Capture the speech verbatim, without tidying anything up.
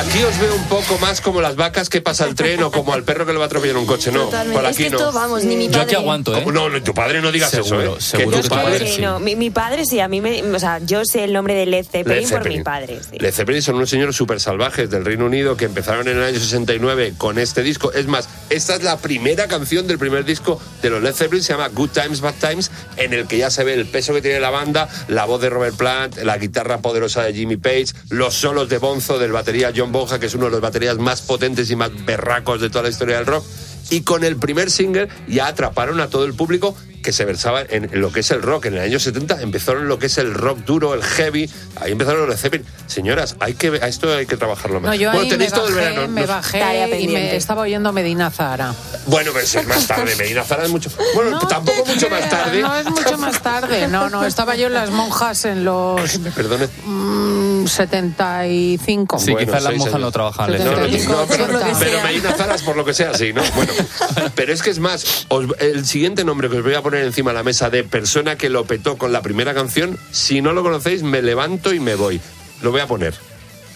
aquí os veo un poco más como las vacas que pasa el tren o como al perro que le va a atropellar un coche, no. Totalmente. Por Es aquí que no. esto, vamos, ni mi padre... Yo aquí aguanto, ¿eh? No, no, tu padre no digas Seguro, eso, ¿eh? seguro que que tu tu padre... padre Sí, no, mi, mi padre sí, a mí me... O sea, yo sé el nombre de Led Zeppelin, Led por Zeppelin. mi padre, sí. Led Zeppelin son unos señores súper salvajes del Reino Unido que empezaron en el año sesenta y nueve con este disco. Es más, esta es la primera canción del primer disco de los Led Zeppelin, se llama Good Times, Bad Times, en el que ya se ve el peso que tiene la banda, la voz de Robert Plant, la guitarra poderosa de Jimmy Page, los solos de Bonzo del batería John Bonham, que es uno de los baterías más potentes y más berracos de toda la historia del rock. Y con el primer single ya atraparon a todo el público que se versaba en lo que es el rock. En el año setenta empezaron lo que es el rock duro, el heavy. Ahí empezaron los Zeppelin. Señoras, hay que, a esto hay que trabajarlo más. No, yo bueno, ahí tenéis me todo el bajé, verano. me Nos- bajé Tarea y pendiente. me estaba oyendo Medina Zahara. Bueno, pero es más tarde. Medina Zahara es mucho... Bueno, No tampoco te mucho más creas, tarde. No es mucho más tarde. No, no, estaba yo en Las Monjas en los Me perdone. mm, setenta y cinco. Sí, Bueno, quizás las seis monjas años. no trabajan. Setenta No, no, y cinco, no, pero, por lo que pero sea. Medina Zahara es por lo que sea, sí, ¿no? Bueno, pero es que es más, os- el siguiente nombre que os voy a poner encima de la mesa de persona que lo petó con la primera canción, si no lo conocéis, me levanto y me voy. Lo voy a poner.